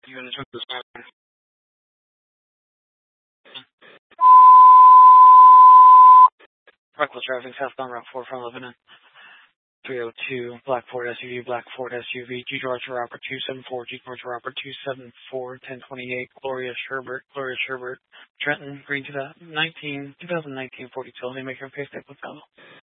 You gonna check this out? Reckless driving southbound Route 4 from Lebanon. 302, Black Ford SUV, Black Ford SUV, G. Georgia Robert 274, G. Georgia Robert 274, 1028, Gloria Sherbert, Trenton, Green 2019 42. Let me make your face step with fellow.